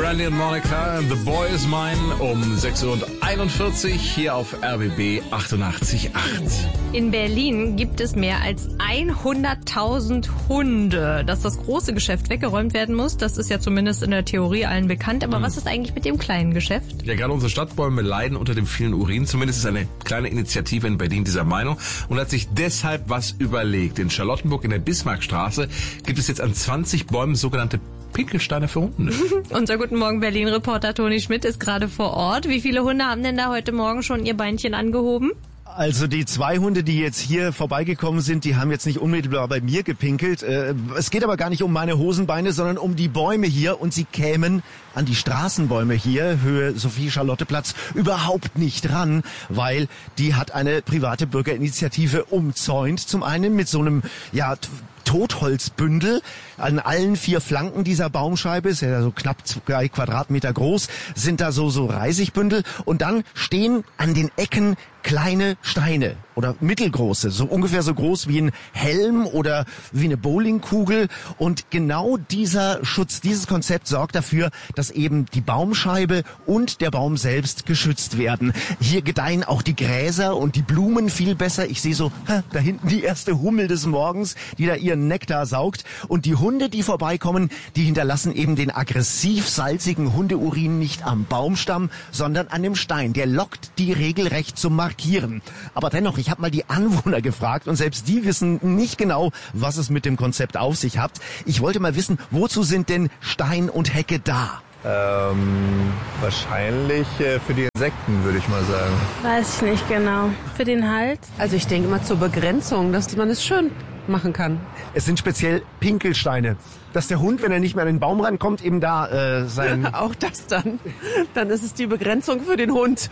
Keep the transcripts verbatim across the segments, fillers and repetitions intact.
Brandy und Monica, The Boy Is Mine, um sechs Uhr einundvierzig hier auf R B B achtundachtzig Komma acht. In Berlin gibt es mehr als hunderttausend Hunde. Dass das große Geschäft weggeräumt werden muss, das ist ja zumindest in der Theorie allen bekannt. Aber mhm. was ist eigentlich mit dem kleinen Geschäft? Ja, gerade unsere Stadtbäume leiden unter dem vielen Urin. Zumindest ist eine kleine Initiative in Berlin dieser Meinung und hat sich deshalb was überlegt. In Charlottenburg in der Bismarckstraße gibt es jetzt an zwanzig Bäumen sogenannte Pinkelsteine für Hunde. Unser Guten Morgen Berlin-Reporter Toni Schmidt ist gerade vor Ort. Wie viele Hunde haben denn da heute Morgen schon ihr Beinchen angehoben? Also die zwei Hunde, die jetzt hier vorbeigekommen sind, die haben jetzt nicht unmittelbar bei mir gepinkelt. Es geht aber gar nicht um meine Hosenbeine, sondern um die Bäume hier. Und sie kämen an die Straßenbäume hier, Höhe Sophie-Charlotte-Platz, überhaupt nicht ran, weil die hat eine private Bürgerinitiative umzäunt. Zum einen mit so einem, ja, Totholzbündel an allen vier Flanken dieser Baumscheibe, ist ja so knapp zwei Quadratmeter groß, sind da so so Reisigbündel und dann stehen an den Ecken kleine Steine oder mittelgroße, so ungefähr so groß wie ein Helm oder wie eine Bowlingkugel. Und genau dieser Schutz, dieses Konzept sorgt dafür, dass eben die Baumscheibe und der Baum selbst geschützt werden. Hier gedeihen auch die Gräser und die Blumen viel besser. Ich sehe so, da hinten die erste Hummel des Morgens, die da ihren Nektar saugt. Und die Hunde, die vorbeikommen, die hinterlassen eben den aggressiv salzigen Hundeurin nicht am Baumstamm, sondern an dem Stein. Der lockt die regelrecht zum Markieren. Aber dennoch, ich habe mal die Anwohner gefragt und selbst die wissen nicht genau, was es mit dem Konzept auf sich hat. Ich wollte mal wissen, wozu sind denn Stein und Hecke da? Ähm, wahrscheinlich äh, für die Insekten, würde ich mal sagen. Weiß ich nicht genau. Für den Halt? Also ich denke mal zur Begrenzung, dass man es schön machen kann. Es sind speziell Pinkelsteine, dass der Hund, wenn er nicht mehr an den Baum rankommt, eben da äh, sein... Auch das dann. Dann ist es die Begrenzung für den Hund.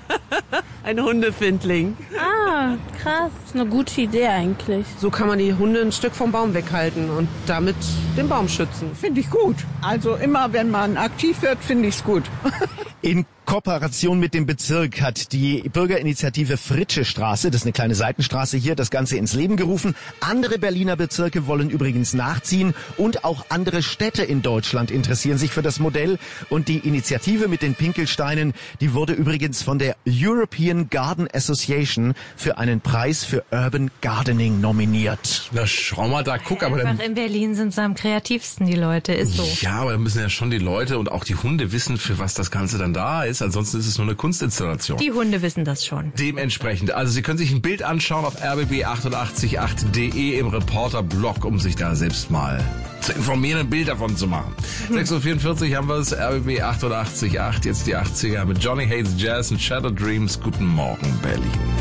Ein Hundefindling. Ah, krass. Das ist eine gute Idee eigentlich. So kann man die Hunde ein Stück vom Baum weghalten und damit den Baum schützen. Finde ich gut. Also immer, wenn man aktiv wird, finde ich es gut. In Kooperation mit dem Bezirk hat die Bürgerinitiative Fritsche Straße, das ist eine kleine Seitenstraße hier, das Ganze ins Leben gerufen. Andere Berliner Bezirke wollen übrigens nachziehen und auch andere Städte in Deutschland interessieren sich für das Modell. Und die Initiative mit den Pinkelsteinen, die wurde übrigens von der European Garden Association für einen Preis für Urban Gardening nominiert. Na schau mal da, guck, aber Einfach dann... in Berlin sind sie am kreativsten, die Leute, ist so. Ja, aber dann müssen ja schon die Leute und auch die Hunde wissen, für was das Ganze dann da ist. Ansonsten ist es nur eine Kunstinstallation. Die Hunde wissen das schon. Dementsprechend. Also Sie können sich ein Bild anschauen auf r b b achtundachtzig Komma acht punkt de im Reporter-Blog, um sich da selbst mal zu informieren, ein Bild davon zu machen. Mhm. sechs Uhr vierundvierzig haben wir es, R B B achtundachtzig Komma acht, jetzt die achtziger mit Johnny Hates Jazz und Shadow Dreams. Guten Morgen, Berlin.